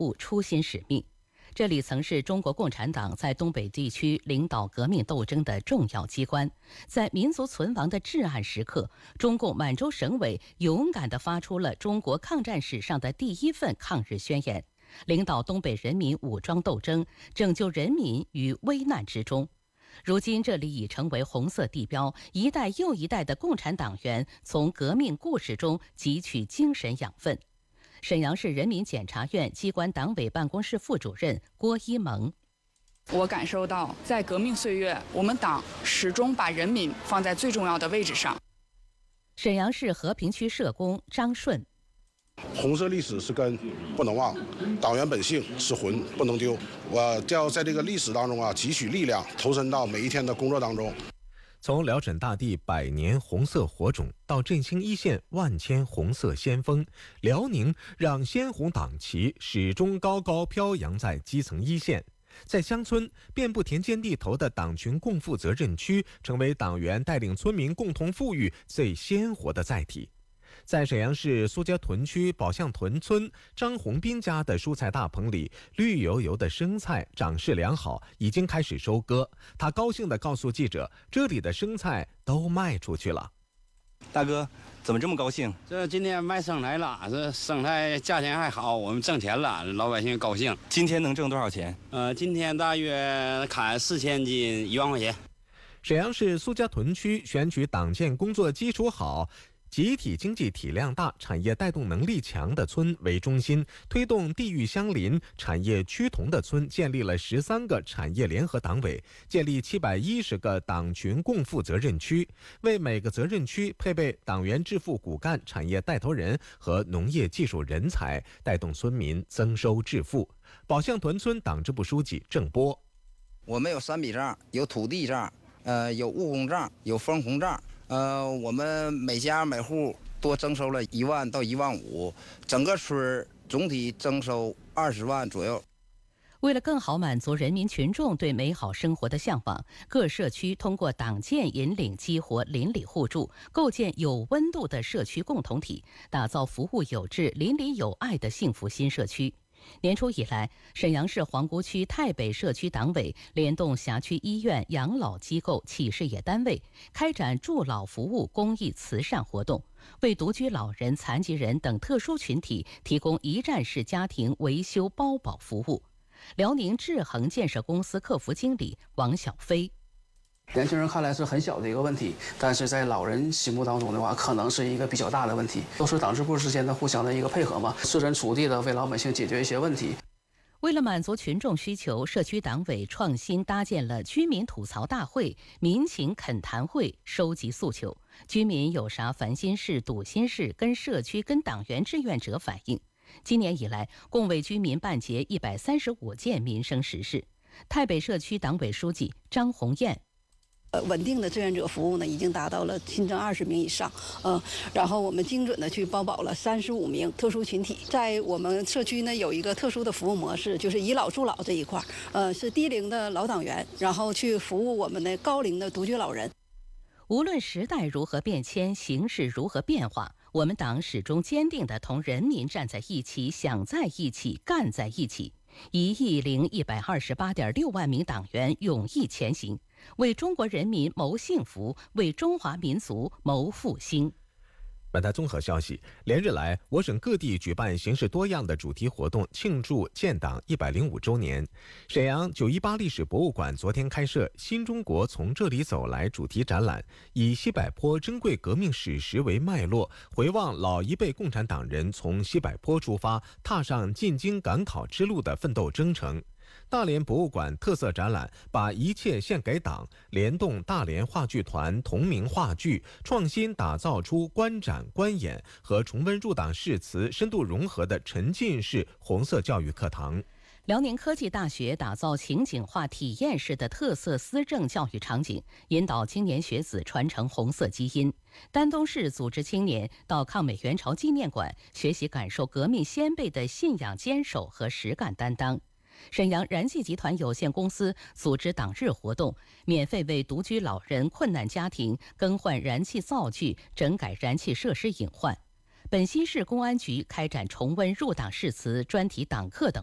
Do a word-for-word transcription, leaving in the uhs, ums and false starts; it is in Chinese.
务初心使命。这里曾是中国共产党在东北地区领导革命斗争的重要机关。在民族存亡的至暗时刻，中共满洲省委勇敢地发出了中国抗战史上的第一份抗日宣言，领导东北人民武装斗争，拯救人民于危难之中。如今这里已成为红色地标，一代又一代的共产党员从革命故事中汲取精神养分。沈阳市人民检察院机关党委办公室副主任郭一萌， 我感受到在革命岁月，我们党始终把人民放在最重要的位置上。 沈阳市和平区社工张顺， 红色历史是根，不能忘；党员本性是魂，不能丢。我要在这个历史当中啊，汲取力量，投身到每一天的工作当中。 从辽沈大地百年红色火种到振兴一线万千红色先锋，辽宁让鲜红党旗始终高高飘扬在基层一线。在乡村，遍布田间地头的党群共负责任区，成为党员带领村民共同富裕最鲜活的载体。在沈阳市苏家屯区宝象屯村张红斌家的蔬菜大棚里，绿油油的生菜长势良好，已经开始收割。他高兴地告诉记者，这里的生菜都卖出去了。 大哥，怎么这么高兴？ 这今天卖生菜了，这生菜价钱还好，我们挣钱了，老百姓高兴。 今天能挣多少钱？ 呃，今天大约砍四千斤，一万块钱。 沈阳市苏家屯区选取党建工作基础好、集体经济体量大、产业带动能力强的村为中心，推动地域相邻、产业趋同的村建立了十三个产业联合党委，建立七百一十个党群共负责任区，为每个责任区配备党员致富骨干、产业带头人和农业技术人才，带动村民增收致富。宝象屯村党支部书记郑波： 我们有三笔账，有土地账，呃，有务工账，有分红账。呃，我们每家每户多征收了一万到一万五，整个村总体征收二十万左右。 为了更好满足人民群众对美好生活的向往，各社区通过党建引领激活邻里互助，构建有温度的社区共同体，打造服务有致、邻里有爱的幸福新社区。年初以来，沈阳市皇姑区太北社区党委联动辖区医院、养老机构、企事业单位，开展助老服务公益慈善活动，为独居老人、残疾人等特殊群体提供一站式家庭维修包保服务。辽宁智恒建设公司客服经理王小飞： 年轻人看来是很小的一个问题，但是在老人心目当中的话，可能是一个比较大的问题。都是党支部之间的互相的一个配合嘛，设身处地的为老百姓解决一些问题。 为了满足群众需求，社区党委创新搭建了居民吐槽大会、民情恳谈会，收集诉求。居民有啥烦心事、堵心事，跟社区、跟党员志愿者反映。今年以来，共为居民办结一百三十五件民生实事。太北社区党委书记张红艳： 呃，稳定的志愿者服务呢，已经达到了新增二十名以上，呃，然后我们精准的去包保了三十五名特殊群体。在我们社区呢，有一个特殊的服务模式，就是以老助老这一块，呃，是低龄的老党员，然后去服务我们的高龄的独居老人。 无论时代如何变迁，形势如何变化，我们党始终坚定地同人民站在一起，想在一起，干在一起。一亿零一百二十八点六万名党员勇毅前行，为中国人民谋幸福，为中华民族谋复兴。 本台综合消息，连日来，我省各地举办形式多样的主题活动，庆祝建党一百零五周年。沈阳九一八历史博物馆昨天开设“新中国从这里走来”主题展览，以西柏坡珍贵革命史实为脉络，回望老一辈共产党人从西柏坡出发，踏上进京赶考之路的奋斗征程。大连博物馆特色展览把一切献给党，联动大连话剧团同名话剧，创新打造出观展观演和重温入党誓词深度融合的沉浸式红色教育课堂。 辽宁科技大学打造情景化体验式的特色思政教育场景，引导青年学子传承红色基因。丹东市组织青年到抗美援朝纪念馆学习感受革命先辈的信仰坚守和实干担当。沈阳燃气集团有限公司组织党日活动，免费为独居老人、困难家庭更换燃气灶具，整改燃气设施隐患。本溪市公安局开展重温入党誓词专题党课等